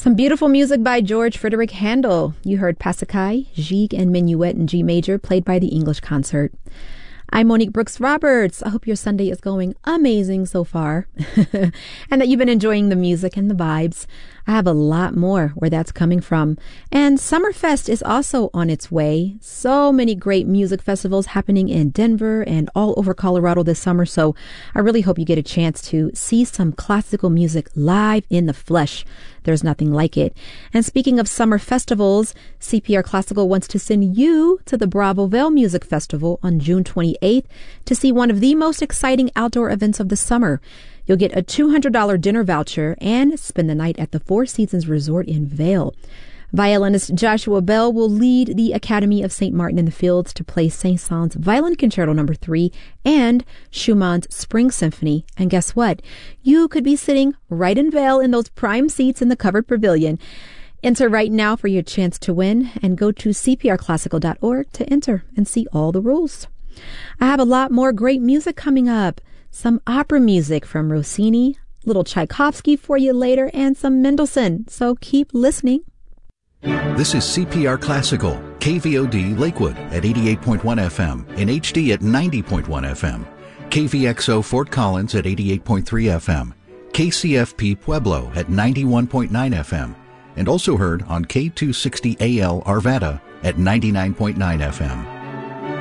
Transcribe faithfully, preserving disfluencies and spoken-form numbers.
Some beautiful music by George Frederick Handel. You heard Passacaille, Gigue, and Minuet in G major, played by the English Concert. I'm Monique Brooks Roberts. I hope your Sunday is going amazing so far and that you've been enjoying the music and the vibes. I have a lot more where that's coming from. And Summerfest is also on its way. So many great music festivals happening in Denver and all over Colorado this summer. So I really hope you get a chance to see some classical music live in the flesh. There's nothing like it. And speaking of summer festivals, C P R Classical wants to send you to the Bravo Vale Music Festival on June twenty-eighth to see one of the most exciting outdoor events of the summer. You'll get a two hundred dollars dinner voucher and spend the night at the Four Seasons Resort in Vail. Violinist Joshua Bell will lead the Academy of Saint Martin in the Fields to play Saint-Saëns Violin Concerto number three and Schumann's Spring Symphony. And guess what? You could be sitting right in Vail in those prime seats in the covered pavilion. Enter right now for your chance to win and go to c p r classical dot org to enter and see all the rules. I have a lot more great music coming up. Some opera music from Rossini, little Tchaikovsky for you later, and some Mendelssohn. So keep listening. This is C P R Classical, K V O D Lakewood at eighty-eight point one F M, in H D at ninety point one F M, K V X O Fort Collins at eighty-eight point three F M, K C F P Pueblo at ninety-one point nine F M, and also heard on K two sixty A L Arvada at ninety-nine point nine F M.